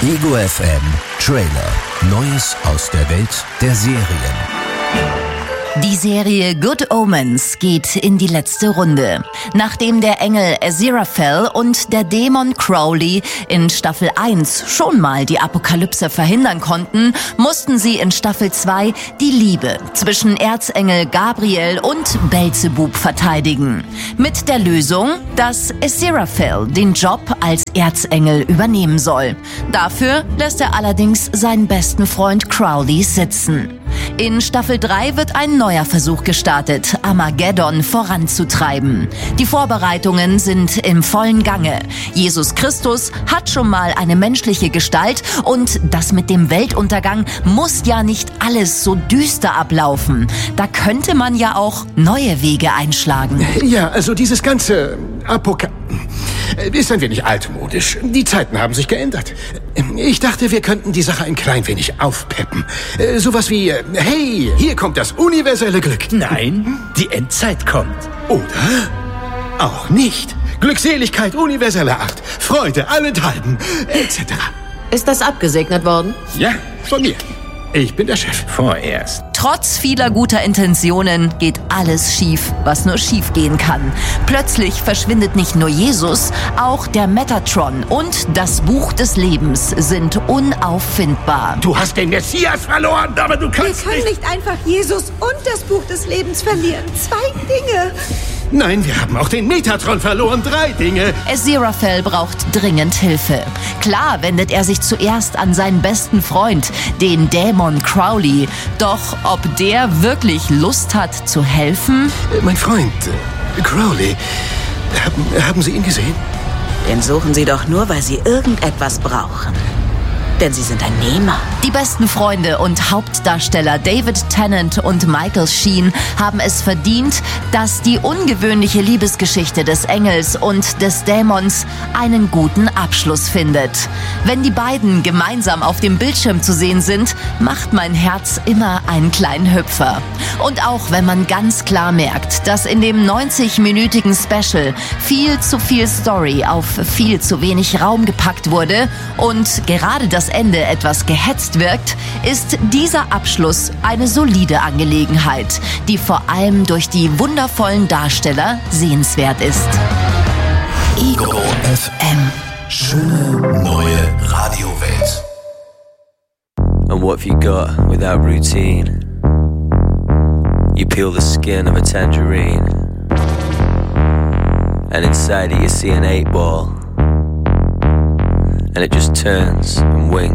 Ego FM Trailer. Neues aus der Welt der Serien. Die Serie Good Omens geht in die letzte Runde. Nachdem der Engel Aziraphale und der Dämon Crowley in Staffel 1 schon mal die Apokalypse verhindern konnten, mussten sie in Staffel 2 die Liebe zwischen Erzengel Gabriel und Belzebub verteidigen. Mit der Lösung, dass Aziraphale den Job als Erzengel übernehmen soll. Dafür lässt er allerdings seinen besten Freund Crowley sitzen. In Staffel 3 wird ein neuer Versuch gestartet, Armageddon voranzutreiben. Die Vorbereitungen sind im vollen Gange. Jesus Christus hat schon mal eine menschliche Gestalt und das mit dem Weltuntergang muss ja nicht alles so düster ablaufen. Da könnte man ja auch neue Wege einschlagen. Ja, also dieses ganze ist ein wenig altmodisch. Die Zeiten haben sich geändert. Ich dachte, wir könnten die Sache ein klein wenig aufpeppen. Sowas wie, hey, hier kommt das universelle Glück. Nein, die Endzeit kommt. Oder auch nicht. Glückseligkeit universeller Art, Freude allenthalben, etc. Ist das abgesegnet worden? Ja, von mir. Ich bin der Chef. Vorerst. Trotz vieler guter Intentionen geht alles schief, was nur schief gehen kann. Plötzlich verschwindet nicht nur Jesus, auch der Metatron und das Buch des Lebens sind unauffindbar. Du hast den Messias verloren, aber du kannst Wir können nicht einfach Jesus und das Buch des Lebens verlieren. 2 Dinge. Nein, wir haben auch den Metatron verloren. 3 Dinge. Aziraphale braucht dringend Hilfe. Klar wendet er sich zuerst an seinen besten Freund, den Dämon Crowley. Doch ob der wirklich Lust hat zu helfen? Mein Freund, Crowley, haben Sie ihn gesehen? Den suchen Sie doch nur, weil Sie irgendetwas brauchen. Denn Sie sind ein Nehmer. Die besten Freunde und Hauptdarsteller David Tennant und Michael Sheen haben es verdient, dass die ungewöhnliche Liebesgeschichte des Engels und des Dämons einen guten Abschluss findet. Wenn die beiden gemeinsam auf dem Bildschirm zu sehen sind, macht mein Herz immer einen kleinen Hüpfer. Und auch wenn man ganz klar merkt, dass in dem 90-minütigen Special viel zu viel Story auf viel zu wenig Raum gepackt wurde und gerade das Ende etwas gehetzt wirkt, ist dieser Abschluss eine solide Angelegenheit, die vor allem durch die wundervollen Darsteller sehenswert ist. Ego FM. Schöne neue Radiowelt. And what have you got without routine? You peel the skin of a tangerine, and inside it you see an 8-ball, and it just turns and winks.